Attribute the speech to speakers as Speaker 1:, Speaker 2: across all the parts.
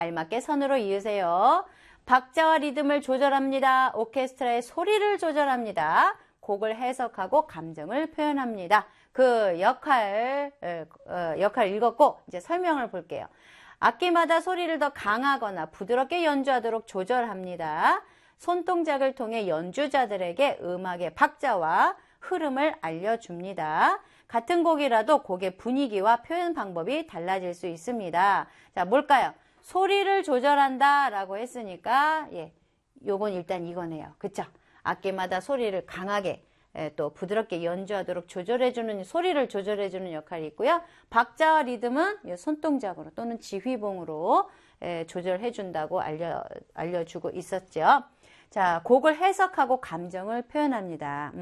Speaker 1: 알맞게 선으로 이으세요. 박자와 리듬을 조절합니다. 오케스트라의 소리를 조절합니다. 곡을 해석하고 감정을 표현합니다. 그 역할 읽었고 이제 설명을 볼게요. 악기마다 소리를 더 강하거나 부드럽게 연주하도록 조절합니다. 손동작을 통해 연주자들에게 음악의 박자와 흐름을 알려줍니다. 같은 곡이라도 곡의 분위기와 표현 방법이 달라질 수 있습니다. 자, 뭘까요? 소리를 조절한다 라고 했으니까 요건 일단 이거네요. 그쵸? 악기마다 소리를 강하게 또 부드럽게 연주하도록 조절해주는, 소리를 조절해주는 역할이 있고요. 박자와 리듬은 손동작으로 또는 지휘봉으로 조절해준다고 알려주고 있었죠. 자, 곡을 해석하고 감정을 표현합니다.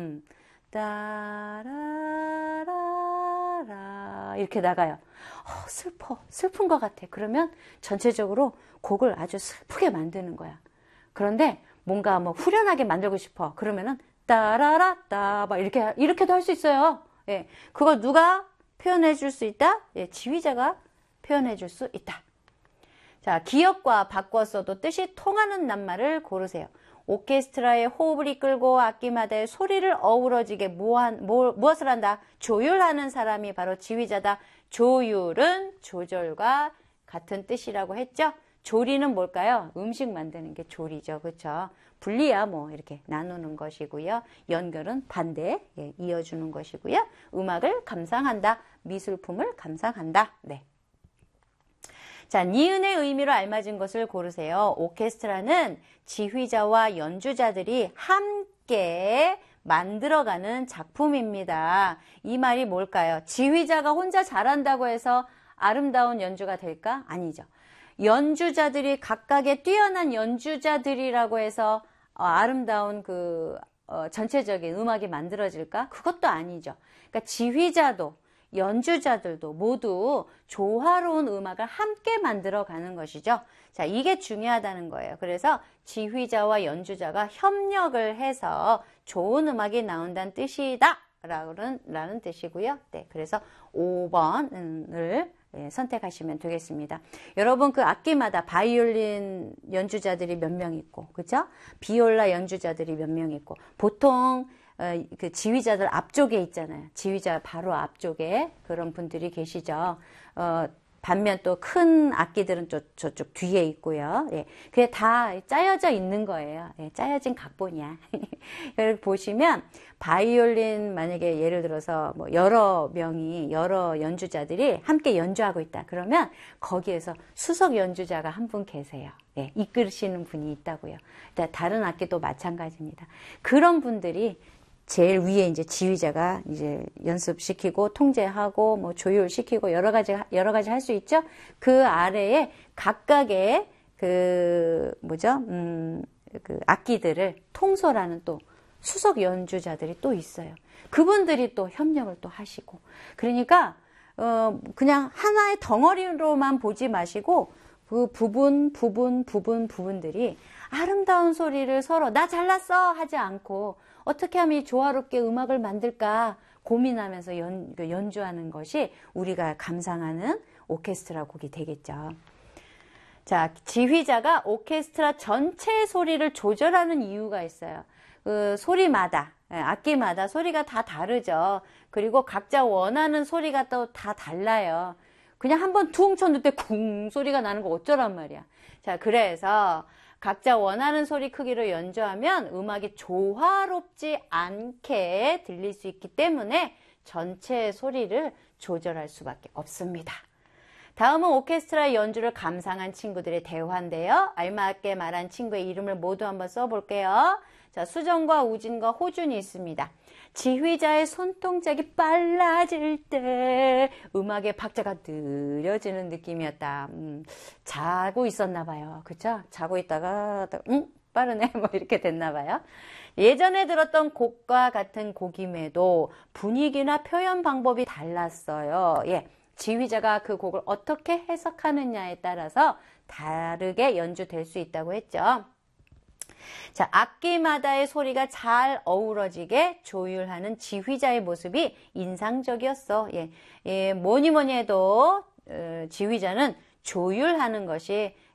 Speaker 1: 따라라라 이렇게 나가요. 슬픈 것 같아. 그러면 전체적으로 곡을 아주 슬프게 만드는 거야. 그런데 뭔가 뭐 후련하게 만들고 싶어. 그러면은 따라라따 막 이렇게도 할 수 있어요. 예, 그걸 누가 표현해 줄 수 있다? 지휘자가 표현해 줄 수 있다. 자, 기억과 바꿔서도 뜻이 통하는 낱말을 고르세요. 오케스트라의 호흡을 이끌고 악기마다의 소리를 어우러지게 무엇을 한다? 조율하는 사람이 바로 지휘자다. 조율은 조절과 같은 뜻이라고 했죠? 조리는 뭘까요? 음식 만드는 게 조리죠. 그렇죠? 분리야 뭐 이렇게 나누는 것이고요. 연결은 반대 이어주는 것이고요. 음악을 감상한다. 미술품을 감상한다. 네. 자, 니은의 의미로 알맞은 것을 고르세요. 오케스트라는 지휘자와 연주자들이 함께 만들어가는 작품입니다. 이 말이 뭘까요? 지휘자가 혼자 잘한다고 해서 아름다운 연주가 될까? 아니죠. 연주자들이 각각의 뛰어난 연주자들이라고 해서 아름다운 전체적인 음악이 만들어질까? 그것도 아니죠. 그러니까 지휘자도 연주자들도 모두 조화로운 음악을 함께 만들어가는 것이죠. 자, 이게 중요하다는 거예요. 그래서 지휘자와 연주자가 협력을 해서 좋은 음악이 나온다는 뜻이다 라는 뜻이고요. 네, 그래서 5번을 선택하시면 되겠습니다. 여러분 그 악기마다 바이올린 연주자들이 몇 명 있고, 그죠? 비올라 연주자들이 몇 명 있고, 보통 그 지휘자들 앞쪽에 있잖아요. 지휘자 바로 앞쪽에 그런 분들이 계시죠. 반면 또 큰 악기들은 저쪽 뒤에 있고요. 예, 그게 다 짜여져 있는 거예요. 예, 짜여진 각본이야. 여기 보시면 바이올린 만약에 예를 들어서 뭐 여러 연주자들이 함께 연주하고 있다. 그러면 거기에서 수석 연주자가 한 분 계세요. 예, 이끌으시는 분이 있다고요. 다른 악기도 마찬가지입니다. 그런 분들이 제일 위에 이제 지휘자가 이제 연습시키고 통제하고 뭐 조율시키고 여러 가지 할 수 있죠. 그 아래에 각각의 그 악기들을 통솔하는 또 수석 연주자들이 또 있어요. 그분들이 또 협력을 또 하시고. 그러니까 그냥 하나의 덩어리로만 보지 마시고 그 부분들이 아름다운 소리를 서로 나 잘났어 하지 않고 어떻게 하면 조화롭게 음악을 만들까 고민하면서 연주하는 것이 우리가 감상하는 오케스트라 곡이 되겠죠. 자, 지휘자가 오케스트라 전체의 소리를 조절하는 이유가 있어요. 그 소리마다, 악기마다 소리가 다 다르죠. 그리고 각자 원하는 소리가 또 다 달라요. 그냥 한번 퉁 쳤는데 쿵 소리가 나는 거 어쩌란 말이야. 자, 그래서 각자 원하는 소리 크기로 연주하면 음악이 조화롭지 않게 들릴 수 있기 때문에 전체 소리를 조절할 수밖에 없습니다. 다음은 오케스트라 연주를 감상한 친구들의 대화인데요. 알맞게 말한 친구의 이름을 모두 한번 써볼게요. 자, 수정과 우진과 호준이 있습니다. 지휘자의 손동작이 빨라질 때 음악의 박자가 느려지는 느낌이었다. 자고 있었나 봐요. 그쵸? 자고 있다가 빠르네 뭐 이렇게 됐나 봐요. 예전에 들었던 곡과 같은 곡임에도 분위기나 표현 방법이 달랐어요. 예, 지휘자가 그 곡을 어떻게 해석하느냐에 따라서 다르게 연주될 수 있다고 했죠. 자, 악기마다의 소리가 잘 어우러지게 조율하는 지휘자의 모습이 인상적이었어. 뭐니 해도 지휘자는 조율하는 것이